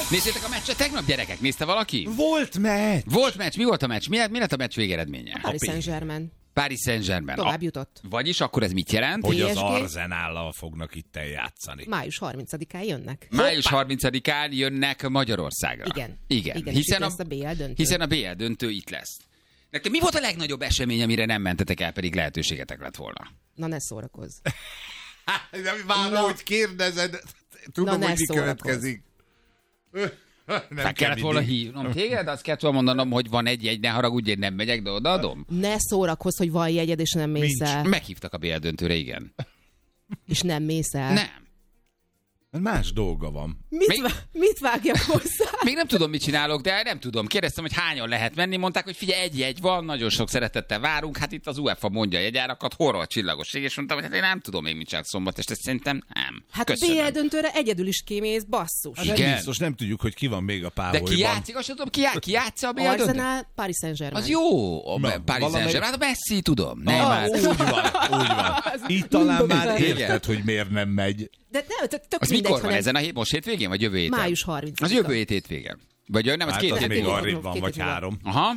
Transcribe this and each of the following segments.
Nézzétek a meccset tegnap, gyerekek? Nézte valaki? Volt meccs! Volt meccs. Mi volt a meccs? Mi lett a meccs végeredménye? Paris Saint-Germain. Paris Saint-Germain. Tovább jutott. Vagyis akkor ez mit jelent? Hogy az PSG? Arzenállal fognak itt eljátszani. Május 30-án jönnek. Május 30-án jönnek Magyarországra. Igen. Hiszen a BL döntő itt lesz. Nektek mi volt a legnagyobb esemény, amire nem mentetek el, pedig lehetőségetek lett volna? Na ne szórakozz. Már hogy kérdezed, tudom, hogy mi következik. Nem kellett volna hívnom téged, azt kellett volna mondanom, hogy van egy, ne haragudj, én nem megyek, de odaadom. Ne szórakozz, hogy van jegyed, és nem mész el. Meghívtak a BL döntőre, igen. És nem mész el. Nem. Más dolga van. Mit vágjak hozzá? Még nem tudom, mit csinálok, de nem tudom. Kérdeztem, hogy hányan lehet menni, mondták, hogy figyelj, egy jegy van, nagyon sok szeretettel várunk, hát itt az UEFA mondja a jegyárakat, horror csillagosség, és mondtam, hogy hát én nem tudom még mit csinálok szombat, és ezt szerintem nem. Hát a BL döntőre egyedül is kimész, basszus. Hát nem biztos, nem tudjuk, hogy ki van még a páholyban. De ki játszik, azt tudom, ki játsza a BL döntőt? Arsenal, Paris Saint-Germain. Az jó, Paris Saint-Germain, hát a Messi, tudom. Nem, úgy van. Itt talán már érted, hogy miért nem megy. De nem, tök az mindegy, mikor van ezen a most hétvégén, vagy jövő héten? Május 30. Az jövő hétvégén. Vagy nem, az hát 2 az hétvégén. még arrébb van, vagy 3. Aha.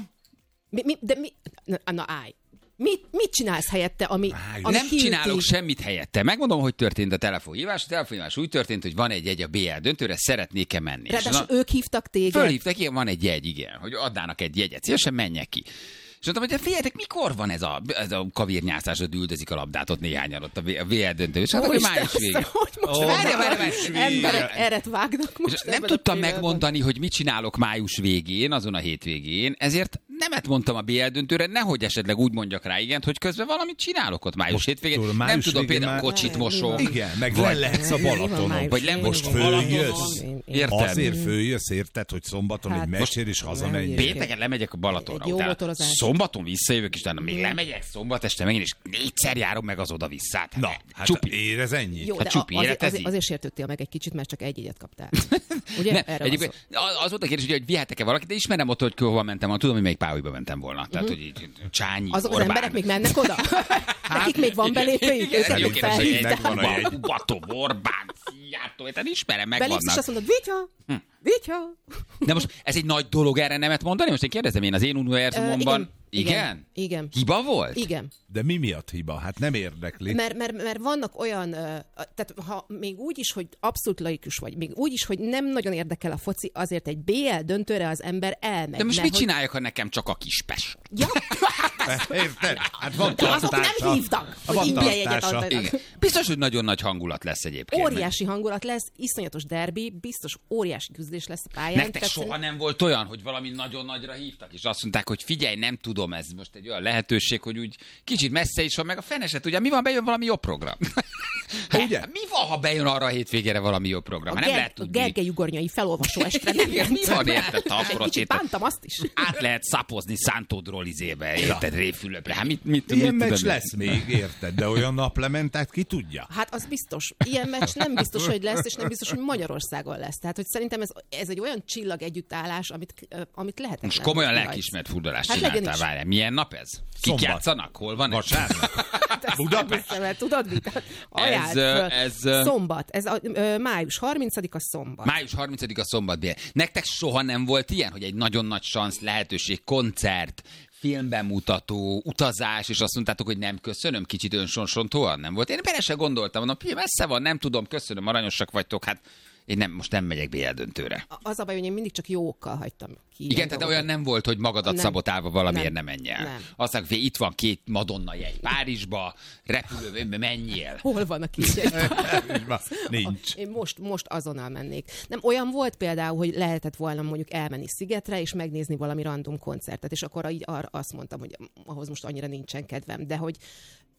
Na állj. Mit csinálsz helyette, ami nem csinálok semmit helyette. Megmondom, hogy történt a telefonhívás. A telefonhívás úgy történt, hogy van egy jegy a BL döntőre, szeretnék-e menni. Ráadásul ők hívtak téged. Fölhívtak, igen, van egy jegy, igen, hogy adnának egy jegyet. Szívesen menjek ki. És mondtam, hogy figyeljetek, mikor van ez a kavírnyászás, hogy üldözik a labdát ott néhányan ott a VL döntő. És hát, hogy május végén. Emberek eret vágnak most. Nem tudtam megmondani, hogy mit csinálok május végén, azon a hétvégén, ezért nemet mondtam a BL döntőre, nehogy esetleg úgy mondjak rá igent, hogy közben valamit csinálok ott május hétvégén. Nem tudom, például kocsit mosom. Igen, meg lehetsz a Balatonon. Vagy most följössz. Érted? Azért följössz, érted, hogy szombaton egy meccsér is hazamenj. Pénteken lemegyek a Balatonra. Szombaton visszajövök, és utána még lemegyek szombat este megint, és 4-szer járom meg az oda-visszát. Na, hát érez ennyi. Jó, de azért sértődtél meg egy kicsit, mert csak egy jegyet kaptál. Ugye? Az volt a kérdés, hogy vihetek-e valakit, de ismerem ott, hogy hova mentem, tudom, hogy melyik páholyba mentem volna. Tehát, hogy így Csányi, azok Orbán. Az emberek még mennek oda? Nekik még van belépőjük? Igen, őket még felhívták. Batov, Orbán, Szijjártó, tehát ismerem, megvannak. Belépsz, és azt mondod, Vitya! De most ez egy nagy dolog erre nemet mondani? Most én kérdezem, én az én univerzumomban... Igen? Hiba volt? Igen. De mi miatt hiba? Hát nem érdekli. Mert vannak olyan, tehát ha még úgy is, hogy abszolút laikus vagy, még úgy is, hogy nem nagyon érdekel a foci, azért egy BL döntőre az ember elmegy. De most mit csináljak, ha nekem csak a Kispes? Ja. Érted? Hát van tartása. Azok nem hívtak, hogy ingyen jegyet adnak. Biztos, hogy nagyon nagy hangulat lesz egyébként. Óriási hangulat lesz, iszonyatos derbi, biztos óriási küzdés lesz a pályán. Nektek soha nem volt olyan, hogy valami nagyon nagyra hívtak, és azt mondták, hogy figyelj, nem tudom, ez most egy olyan lehetőség, hogy úgy kicsit messze is van, meg a feneset, ugye mi van, bejön valami jobb program? Ugye? Mi van, ha bejön arra a hétvégére valami jobb program? Nem lehet tudni. A Gergely Ugornyai felolvasó estre. Mi van, érted? Kicsit bántam azt is. Át lehet szapozni Szántódról izébe, érted? Révfülöpre. Hát mit ilyen meccs lesz még, érted? De olyan naplementát ki tudja? Hát az biztos. Ilyen meccs nem biztos, hogy lesz, és nem biztos, hogy Magyarországon lesz. Tehát, hogy szerintem ez egy olyan csillag együttállás, amit lehet. Most komolyan lelkiismert furdalást csináltál, várjál. Milyen nap ez? Kik játszanak? Hol van? Vasárnap. Budapest. Tudod mit? Ez szombat. Ez május 30-a szombat. Május 30-a szombat. Nektek soha nem volt ilyen, hogy egy nagyon nagy szansz, lehetőség, koncert, filmbemutató, utazás, és azt mondtátok, hogy nem köszönöm, kicsit önsonsontóan nem volt. Én bele se gondoltam, mondom, messze van, nem tudom, köszönöm, aranyosak vagytok, hát én most nem megyek BL döntőre. Az a baj, hogy én mindig csak jókkal hagytam ki. Igen, tehát olyan nem volt, hogy magadat szabotálva valamiért nem menj el. Nem. Azt mondják, hogy itt van 2 Madonna jegy Párizsba, repülőben menjél. Hol van a kis jegy? Nincs. Én most azonnal mennék. Nem, olyan volt például, hogy lehetett volna mondjuk elmenni Szigetre, és megnézni valami random koncertet, és akkor így azt mondtam, hogy ahhoz most annyira nincsen kedvem, de hogy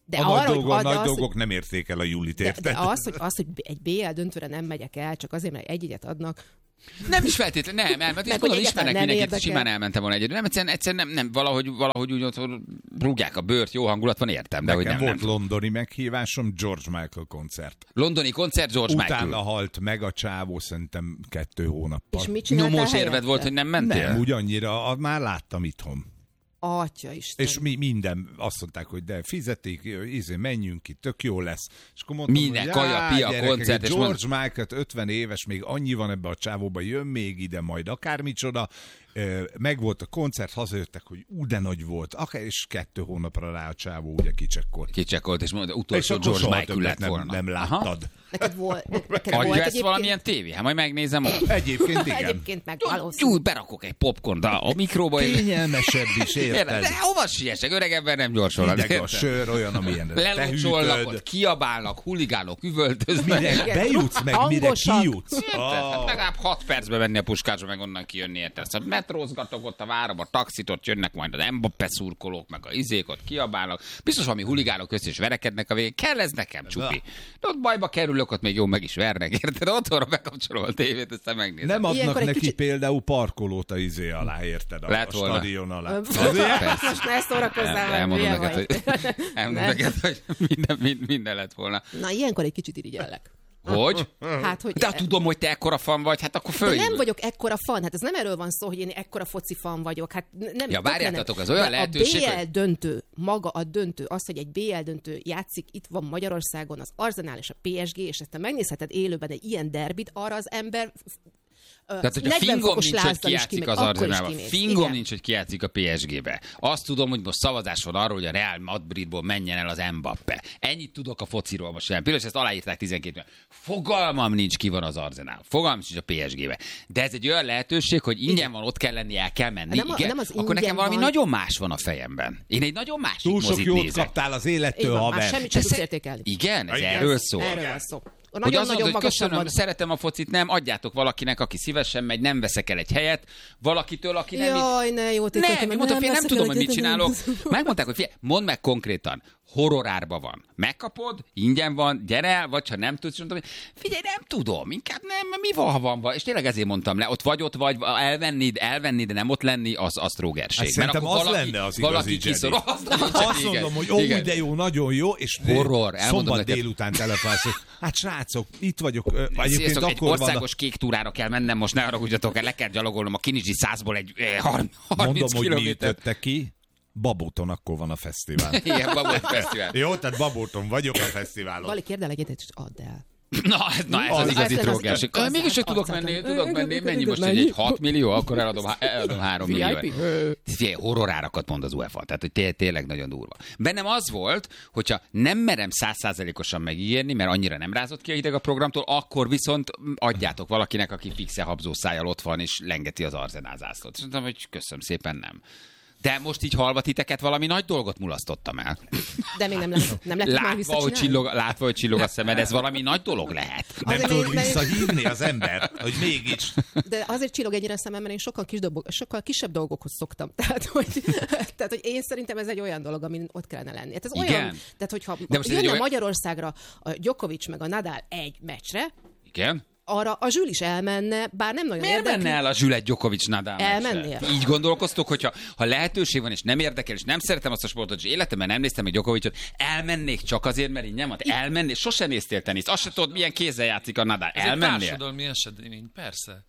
nagy dolgok nem érték el a Julit, érted? De az, hogy egy BL döntőre nem megyek el, csak azért, mert egy jegyet adnak. Nem is feltétlenül, nem, mert én mondom, ismernek mindenkit, simán elmentem volna egyedül. Nem, egyszerűen nem, valahogy úgy otthon rúgják a bőrt, jó hangulat van, értem. De nekem hogy volt londoni meghívásom, George Michael koncert. Londoni koncert, George Michael. Utána halt meg a csávó, szerintem 2 hónappal. És mit csináltál nyomós helyette? érved volt, hogy nem mentél? Nem, ugyannyira, már láttam itthon. Atya Isten. És mi minden azt mondták, hogy de fizetik, menjünk ki, tök jó lesz. És akkor mondtam, minden hogy kaja, pia, koncert. És George Michael 50 éves, még annyi van ebbe a csávóba, jön még ide majd akármicsoda. Megvolt a koncert, hazajöttek, hogy de nagy volt. Akár és 2 hónapra rá a csávó ugye kicsekkolt. Kicsekkolt, és mondta, utolsó George Michael lett volna. Nem láttad. Neked volt Adja ezt valamilyen tévé? Hát majd megnézem ott. Egyébként igen. Egyébként meg valószínű. Berakok egy popcornt a mikróba. Kényelmesebb is, érted? De hova siessek? Öreg ember nem gyorsul. Hideg a sör, olyan, amilyen lelocsolnak, ott kiabálnak, huligánok, üvöltöznek. Mire bejutsz meg, mire kijutsz? Hát legalább 6 percbe menni a puskásba, meg onnan kijönni, érted? Szóval metrózgatok ott a várom, a taxit, ott jönnek majd az Mbappé szurkolók, meg a izék, ott kiabálnak. Biztos valami huligánok össze is verekednek a végén. Kell ez nekem, csupi. De ott bajba kerülök, ott még jó meg is vernek, érted? Otthonra bekapcsolom a tévét, aztán megnézem. Nem adnak neki például parkolót a izé alá, érted? A stadion alá. Most ne szórakozzál, elmondom neked, hogy minden lett volna. Na, ilyenkor egy kicsit irigyellek. Hogy? Hát, hogy de tudom, hogy te ekkora fan vagy, hát akkor följön. Nem vagyok ekkora fan, hát ez nem erről van szó, hogy én ekkora foci fan vagyok. Hát nem, ja, várjátok, az olyan lehetőség, a BL döntő, maga a döntő, az, hogy egy BL döntő játszik, itt van Magyarországon az Arsenal és a PSG, és ezt te megnézheted élőben egy ilyen derbit, arra az ember... Tehát, hogy a fingom nincs, hogy kijátszik az Arsenalba. Fingom nincs, hogy kijátszik a PSG-be. Azt tudom, hogy most szavazás van arról, hogy a Real Madridból menjen el az Mbappé. Ennyit tudok a fociról most jelen. Például ezt aláírták 12-ben. Fogalmam nincs, ki van az Arsenal. Fogalmam nincs a PSG-be. De ez egy olyan lehetőség, hogy ingyen van, ott kell lenni, el kell menni. Igen? Akkor nekem valami nagyon más van a fejemben. Én egy nagyon másik túl sok mozit jót nézek. Kaptál az élettől, haver. Semmit sem tudsz értékelni. Igen? Ez erről szól. Erről van szó. Hogy azt mondod, hogy köszönöm, szeretem a focit, nem, adjátok valakinek, aki szívesen megy, nem veszek el egy helyet, valakitől, aki nem... Jaj, ne, jó, mondtam, én nem tudom, hogy mit csinálok. Megmondták, hogy figyelj, mondd meg konkrétan, horrorárba van. Megkapod, ingyen van, gyere el, vagy ha nem tudsz, mondtam, figyelj, nem tudom, inkább nem, mi van, ha van. És tényleg ezért mondtam le, ott vagy, elvenni, de nem ott lenni, az trógerség. Hát szerintem az lenne az igazi Jedi. Azt mondom, hogy ó, de jó, nagyon jó, és horror, szombat délután telefonálsz, hogy hát srácok, itt vagyok. Sziasztok, egy országos kék túrára kell mennem, most ne haragudjatok, le kell gyalogolnom a Kinizsi 100-ból egy 30 mondom, hogy mi kilométer. ütötte ki. Babóton akkor van a fesztivál. Igen, Babóton fesztivál. Jó, tehát Babóton vagyok a fesztiválon. Vali, kérd el egyet, és add el. Na ez az igazi trógerség. Mégis csak tudok menni, mennyi most egy 6 millió, akkor eladom 3 millió. Figyelj, horrorárakat mond az UEFA, tehát hogy tényleg nagyon durva. Bennem az volt, hogyha nem merem 100%-osan megígérni, mert annyira nem rázott ki a hideg a programtól, akkor viszont adjátok valakinek, aki fixe habzószájjal ott van, és lengeti az Arsenal zászlót. És mondtam, hogy köszönöm szépen, nem. De most így hallva titeket valami nagy dolgot mulasztottam el. De még nem lehet már visszacsinálni. Látva, hogy csillog a szemed, ez valami nagy dolog lehet. Nem tudod visszahívni az ember, hogy mégis. De azért csillog ennyire a szemem, mert én sokkal kisebb dolgokhoz szoktam. Tehát, hogy én szerintem ez egy olyan dolog, amin ott kellene lenni. Hát ez igen. Olyan, tehát hogyha jönne Magyarországra a Djokovic meg a Nadal egy meccsre, igen. Arra a Zsül is elmenne, bár nem nagyon érdekli. Miért menne el a Zsül egy Djokovic-Nadal elmennél? Így gondolkoztok, hogyha lehetőség van, és nem érdekel, és nem szeretem azt a sportot, és életemben nem néztem egy Djokovicot, elmennék csak azért, mert így nem ad. Elmennél, sosem néztél teniszt, azt se tudod, milyen kézzel játszik a Nadal. Elmennél? Ez egy társadalmi esedmény, persze.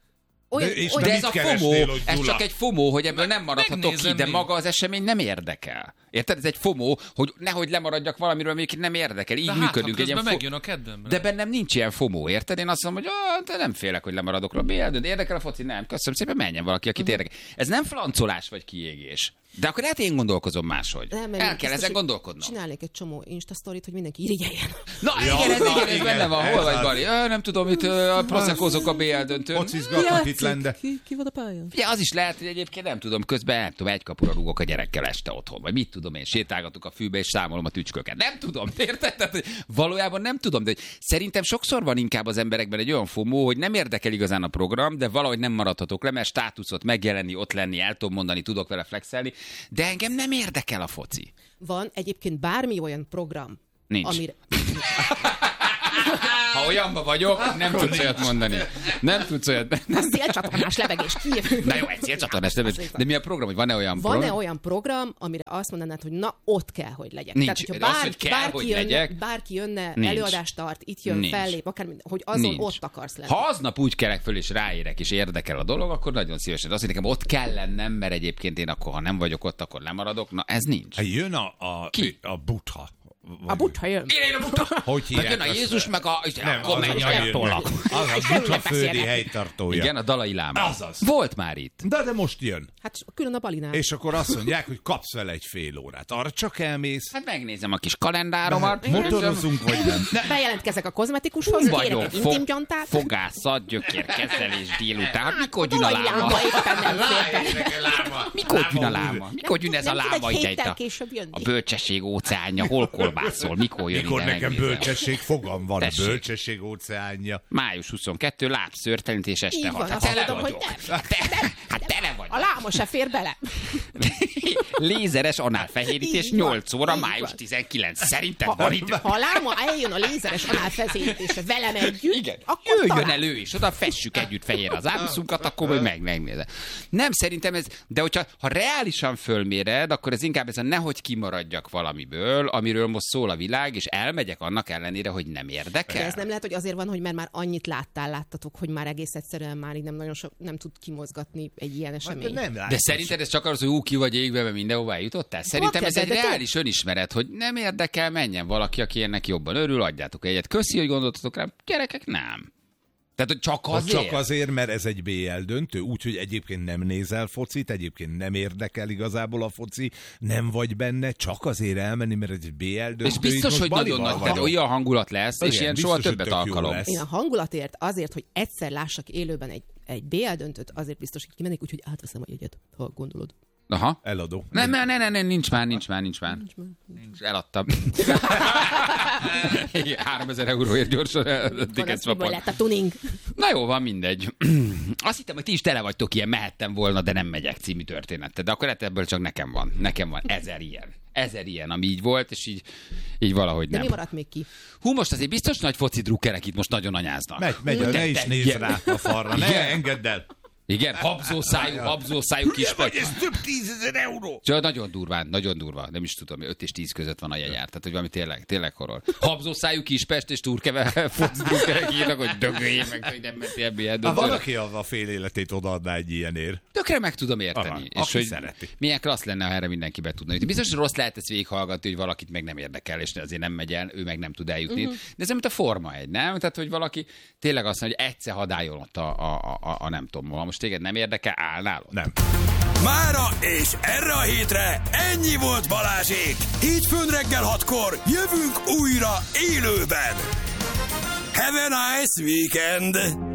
De ez a FOMO, ez csak egy FOMO, hogy ebből nem maradhatok ki, de maga az esemény nem érdekel. Érted? Ez egy FOMO, hogy nehogy lemaradjak valamiről, amelyik nem érdekel. Így működünk. De hát, megjön a kedvemre. De bennem nincs ilyen FOMO, érted? Én azt mondom, hogy nem félek, hogy lemaradok róla. De érdekel a foci? Nem. Köszönöm szépen, menjen valaki, akit érdekel. Ez nem flancolás vagy kiégés. De akkor lehet én gondolkozom máshogy. El kell ezen gondolkodnom. Csinálnék egy csomó Insta-sztorit, hogy mindenki irigyeljen. Na igen, ez benne van. Hol vagy, Bali? Nem tudom, itt proszekkózok a BL döntőn. Focizgatnak itt lende. Ki van a pályán? Ja, az is lehet, hogy egyébként nem tudom, közben egy kapura rúgok a gyerekkel este otthon. Vagy mit tudom én, sétálgatok a fűbe és számolom a tücsköket. Nem tudom, érted? Tehát, valójában nem tudom, de szerintem sokszor van inkább az emberekben egy olyan FOMO, hogy nem érdekel igazán a program, de valahogy nem maradhatok le, mert státuszot megjelenni, ott lenni, el tudom mondani, tudok vele flexelni. De engem nem érdekel a foci. Van egyébként bármi olyan program, nincs. Amire... Ha olyanban vagyok, nem tudsz olyat mondani. Nem tudsz olyat. A szélcsatornás lebegés kijövünk. Na jó, egy szélcsatornás lebegés. De mi a program, hogy van-e olyan program? Van-e olyan program, amire azt mondanád, hogy na, ott kell, hogy legyek? Nincs. Tehát, hogyha Az, hogy kell, hogy legyek. Bárki jönne, Nincs. előadást tart, itt jön, Nincs. fellép, akármi, hogy azon Nincs. ott akarsz lenni. Ha aznap úgy kelek föl, és ráérek, és érdekel a dolog, akkor nagyon szívesen. Az, hogy nekem ott kell lennem, mert egyébként én akkor, ha nem vagyok ott, akkor lemaradok. Na, ez nincs. Jön Ki? a Buddha. A Buddha jön. Én a Buddha. Hogy hívják? Jön a Jézus, meg a... Nem, akkor az megy a eltolak. Az a Buddha földi helytartója. Igen, a Dalai Láma. Azaz. Volt már itt. De most jön. Hát külön a Balinál. És akkor azt mondják, hogy kapsz vele egy fél órát. Arra csak elmész. Hát megnézem a kis kalendáromat. Motorozunk, vagy nem? Bejelentkezek a kozmetikushoz, kérek Vagyok egy intimgyantát. fogászat, gyökérkezelés délután. Hát mikor jön a Dalai láma? Láma éppen nem féltek. Mikor jön a láma? Mikor jön ez a Nem tud láma egy ide? héttel később jönni. A bölcsesség óceánja hol kolbászol? Mikor jön Mikor ide? nekem megnézem? bölcsesség fogam van, Tessék. a bölcsesség óceánja. Május 22, lábszörtelenítés este Így 6. van, Hát azt tele mondom, hogy vagyok. nem. Hát tele vagy. A láma se fér bele. Lézeres análfehérítés Így van, 8 óra, így május van. 19. Szerinted van idő? Ha a láma eljön a lézeres análfezérítése velem együtt, Igen. akkor Jöjjön talán. elő, és oda fessük együtt fehér az ábuszunkat, akkor majd megnézem. Nem, szerintem ez, de hogyha reálisan fölméred, akkor ez inkább ez a nehogy kimaradjak valamiből, amiről most szól a világ, és elmegyek annak ellenére, hogy nem De érdekel. ez nem lehet, hogy azért van, hogy mert már annyit láttatok, hogy már egész egyszerűen már így nem tud kimozgatni egy ilyen esemény. De szerinted ez csak az, hogy ki vagy égve, mert mindenhová eljutottál? Szerintem ez egy de reális önismeret, hogy nem érdekel, menjen valaki, aki ennek jobban örül, adjátok egyet. Köszi, hogy gondoltatok rám. Gyerekek, nem. Tehát, hogy csak azért. Csak azért, mert ez egy BL döntő, úgyhogy egyébként nem nézel focit, egyébként nem érdekel igazából a foci, nem vagy benne, csak azért elmenni, mert ez egy BL döntő. És biztos, hogy nagyon nagy, tehát olyan hangulat lesz, és Igen, ilyen biztos, soha hogy többet tök jó alkalom. lesz. Én a hangulatért, azért, hogy egyszer lássak élőben egy BL döntőt, azért biztos, hogy kimennék, úgyhogy átveszem a jegyet, ha gondolod. Aha. Eladó. Nem, nincs már. Eladtam. 3000 euróért gyorsan ticket swapon. Lett a tuning. Na jó, van mindegy. Azt hittem, hogy ti is tele vagytok ilyen, mehettem volna, de nem megyek című történettel. De akkor ebből csak nekem van. Nekem van 1000 ilyen. 1000 ilyen, ami így volt, és így valahogy De nem. mi maradt még ki? Hú, most azért biztos nagy foci drukkerek itt most nagyon anyáznak. Megy, ne is nézz rá a falra, ne engedd el. Igen, habzószájú kis Vagy ez több 10 000 euró. Csak nagyon durva. Nem is tudom, 5 és 10 között van a jegyár. Tehát, hogy valami tényleg horror. Habzószájú Kispest és Turkeve focdrukkerek írnak, hogy dögöljél meg, hogy nem mentél ebbe ilyen Ha döntőre. valaki a fél életét odaadná egy ilyenért. Tökre meg tudom érteni. Aha, és aki hogy szereti. milyen klassz lenne, ha erre mindenki be tudna jutni. Biztos, hogy rossz lehet ezt végighallgatni, hogy valakit meg nem érdekel, és azért nem megy el, ő meg nem tud eljutni. De ez mint a Forma 1, nem? Tehát, hogy valaki tényleg azt mondja, hogy egyszer hadáljon ott a nem tudom, ha most téged nem érdekel, állnál ott. Nem. Mára és erre a hétre ennyi volt Balázsék. Hétfőn reggel 6-kor jövünk újra élőben. Have a nice weekend!